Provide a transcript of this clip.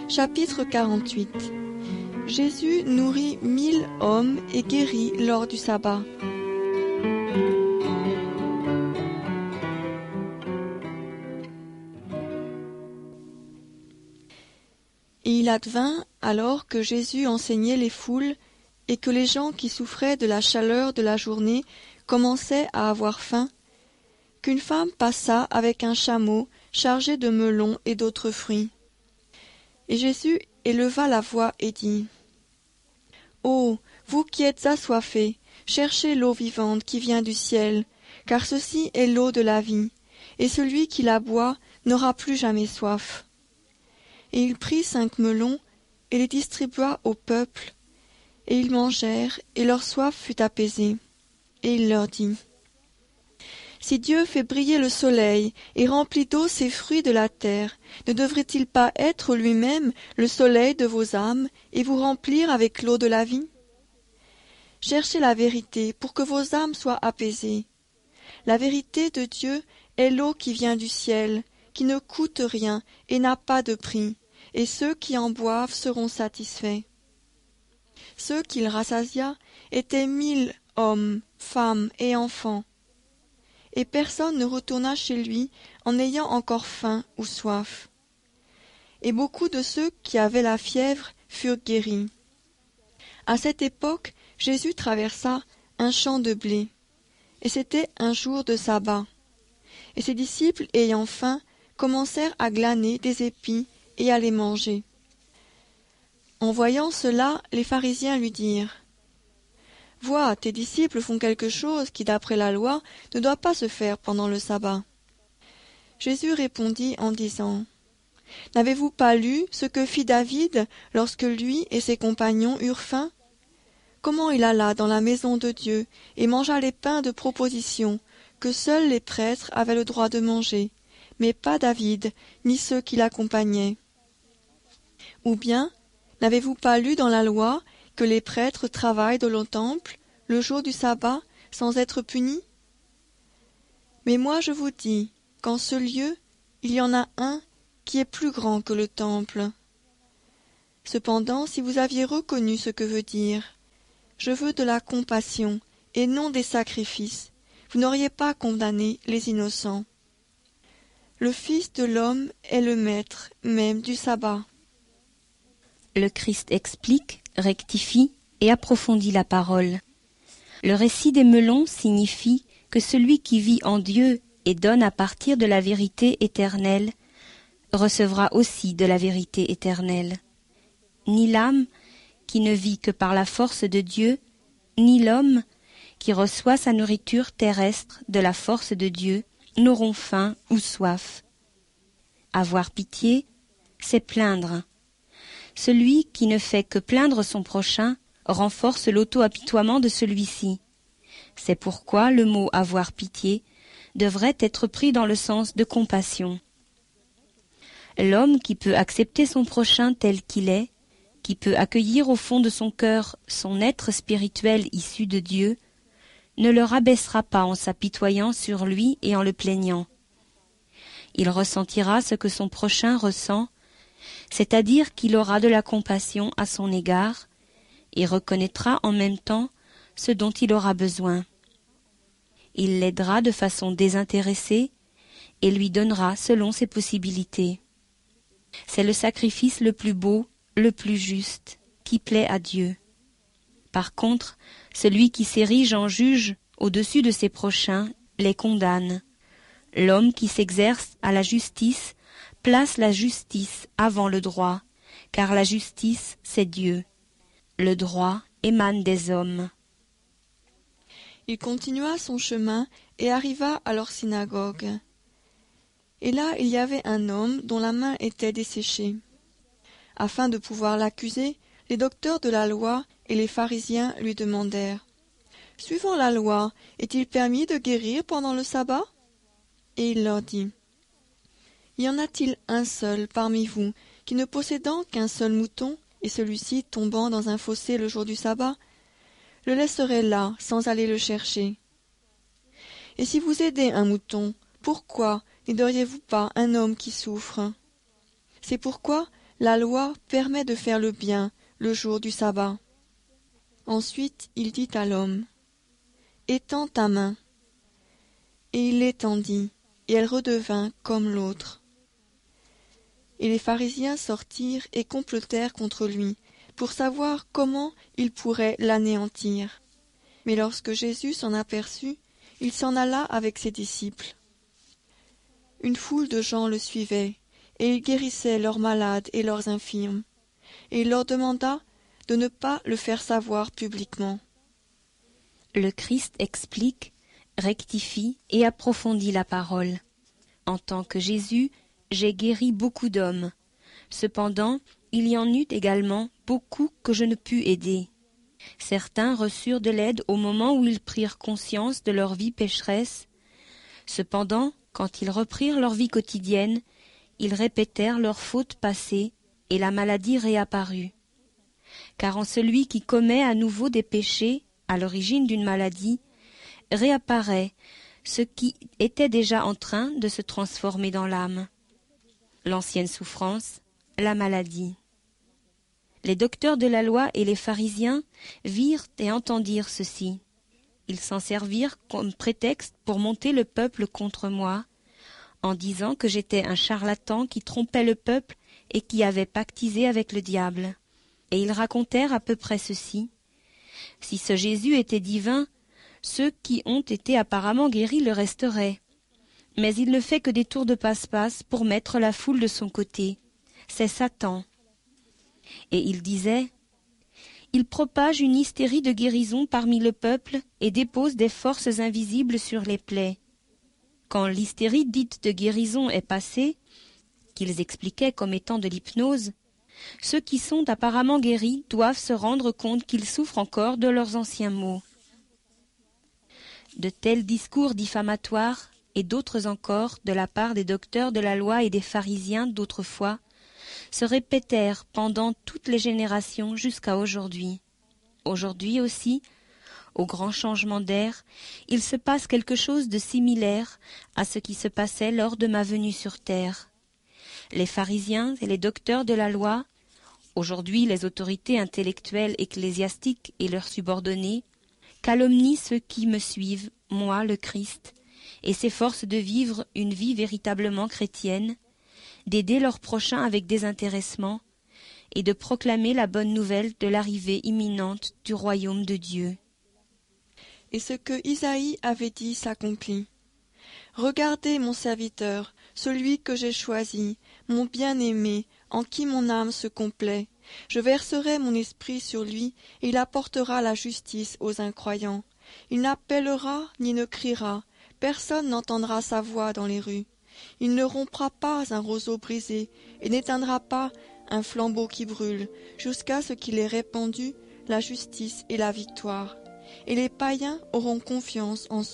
Chapitre 48. Jésus nourrit 1000 hommes et guérit lors du sabbat. Et il advint alors que Jésus enseignait les foules et que les gens qui souffraient de la chaleur de la journée commençaient à avoir faim, qu'une femme passa avec un chameau chargé de melons et d'autres fruits. Et Jésus éleva la voix et dit : « Ô, vous qui êtes assoiffés, cherchez l'eau vivante qui vient du ciel, car ceci est l'eau de la vie, et celui qui la boit n'aura plus jamais soif. » Et il prit 5 melons et les distribua au peuple, et ils mangèrent, et leur soif fut apaisée. Et il leur dit : « Si Dieu fait briller le soleil et remplit d'eau ces fruits de la terre, ne devrait-il pas être lui-même le soleil de vos âmes et vous remplir avec l'eau de la vie ? Cherchez la vérité pour que vos âmes soient apaisées. La vérité de Dieu est l'eau qui vient du ciel, qui ne coûte rien et n'a pas de prix, et ceux qui en boivent seront satisfaits. » Ceux qu'il rassasia étaient 1000 hommes, femmes et enfants. Et personne ne retourna chez lui en ayant encore faim ou soif. Et beaucoup de ceux qui avaient la fièvre furent guéris. À cette époque, Jésus traversa un champ de blé, et c'était un jour de sabbat. Et ses disciples, ayant faim, commencèrent à glaner des épis et à les manger. En voyant cela, les pharisiens lui dirent : « Vois, tes disciples font quelque chose qui, d'après la loi, ne doit pas se faire pendant le sabbat. » Jésus répondit en disant : « N'avez-vous pas lu ce que fit David lorsque lui et ses compagnons eurent faim ? Comment il alla dans la maison de Dieu et mangea les pains de proposition que seuls les prêtres avaient le droit de manger, mais pas David, ni ceux qui l'accompagnaient. Ou bien, n'avez-vous pas lu dans la loi que les prêtres travaillent dans le temple le jour du sabbat sans être punis ? Mais moi je vous dis qu'en ce lieu, il y en a un qui est plus grand que le temple. Cependant, si vous aviez reconnu ce que veut dire « Je veux de la compassion et non des sacrifices », vous n'auriez pas condamné les innocents. Le Fils de l'homme est le maître même du sabbat. » Le Christ explique, rectifie et approfondit la parole. Le récit des melons signifie que celui qui vit en Dieu et donne à partir de la vérité éternelle recevra aussi de la vérité éternelle. Ni l'âme qui ne vit que par la force de Dieu, ni l'homme qui reçoit sa nourriture terrestre de la force de Dieu n'auront faim ou soif. Avoir pitié, c'est plaindre. Celui qui ne fait que plaindre son prochain renforce l'auto-apitoiement de celui-ci. C'est pourquoi le mot « avoir pitié » devrait être pris dans le sens de compassion. L'homme qui peut accepter son prochain tel qu'il est, qui peut accueillir au fond de son cœur son être spirituel issu de Dieu, ne le rabaissera pas en s'apitoyant sur lui et en le plaignant. Il ressentira ce que son prochain ressent, c'est-à-dire qu'il aura de la compassion à son égard et reconnaîtra en même temps ce dont il aura besoin. Il l'aidera de façon désintéressée et lui donnera selon ses possibilités. C'est le sacrifice le plus beau, le plus juste, qui plaît à Dieu. Par contre, celui qui s'érige en juge au-dessus de ses prochains les condamne. L'homme qui s'exerce à la justice place la justice avant le droit, car la justice, c'est Dieu. Le droit émane des hommes. Il continua son chemin et arriva à leur synagogue. Et là, il y avait un homme dont la main était desséchée. Afin de pouvoir l'accuser, les docteurs de la loi et les pharisiens lui demandèrent : « Suivant la loi, est-il permis de guérir pendant le sabbat ? » Et il leur dit : « Y en a-t-il un seul parmi vous qui, ne possédant qu'un seul mouton, et celui-ci tombant dans un fossé le jour du sabbat, le laisserait là sans aller le chercher ? Et si vous aidez un mouton, pourquoi n'aideriez-vous pas un homme qui souffre ? C'est pourquoi La loi permet de faire le bien le jour du sabbat. Ensuite il dit à l'homme, « Étends ta main. » Et il l'étendit, et elle redevint comme l'autre. Et les pharisiens sortirent et complotèrent contre lui, pour savoir comment ils pourraient l'anéantir. Mais lorsque Jésus s'en aperçut, il s'en alla avec ses disciples. Une foule de gens le suivait, et il guérissait leurs malades et leurs infirmes, et il leur demanda de ne pas le faire savoir publiquement. Le Christ explique, rectifie et approfondit la parole. En tant que Jésus, j'ai guéri beaucoup d'hommes. Cependant, il y en eut également beaucoup que je ne pus aider. Certains reçurent de l'aide au moment où ils prirent conscience de leur vie pécheresse. Cependant, quand ils reprirent leur vie quotidienne, ils répétèrent leurs fautes passées et la maladie réapparut. Car en celui qui commet à nouveau des péchés, à l'origine d'une maladie, réapparaît ce qui était déjà en train de se transformer dans l'âme. L'ancienne souffrance, la maladie. Les docteurs de la loi et les pharisiens virent et entendirent ceci. Ils s'en servirent comme prétexte pour monter le peuple contre moi, en disant que j'étais un charlatan qui trompait le peuple et qui avait pactisé avec le diable. Et ils racontèrent à peu près ceci. Si ce Jésus était divin, ceux qui ont été apparemment guéris le resteraient. Mais il ne fait que des tours de passe-passe pour mettre la foule de son côté. C'est Satan. Et il disait, « Il propage une hystérie de guérison parmi le peuple et dépose des forces invisibles sur les plaies. Quand l'hystérie dite de guérison est passée, qu'ils expliquaient comme étant de l'hypnose, ceux qui sont apparemment guéris doivent se rendre compte qu'ils souffrent encore de leurs anciens maux. » De tels discours diffamatoires et d'autres encore de la part des docteurs de la loi et des pharisiens d'autrefois se répétèrent pendant toutes les générations jusqu'à aujourd'hui. Aujourd'hui aussi, au grand changement d'ère, il se passe quelque chose de similaire à ce qui se passait lors de ma venue sur terre. Les pharisiens et les docteurs de la loi, aujourd'hui les autorités intellectuelles ecclésiastiques et leurs subordonnés, calomnient ceux qui me suivent, moi le Christ, et s'efforcent de vivre une vie véritablement chrétienne, d'aider leurs prochains avec désintéressement et de proclamer la bonne nouvelle de l'arrivée imminente du royaume de Dieu. Et ce que Isaïe avait dit s'accomplit. Regardez mon serviteur, celui que j'ai choisi, mon bien-aimé, en qui mon âme se complaît. Je verserai mon esprit sur lui, et il apportera la justice aux incroyants. Il n'appellera ni ne criera, personne n'entendra sa voix dans les rues. Il ne rompra pas un roseau brisé, et n'éteindra pas un flambeau qui brûle, jusqu'à ce qu'il ait répandu la justice et la victoire. Et les païens auront confiance en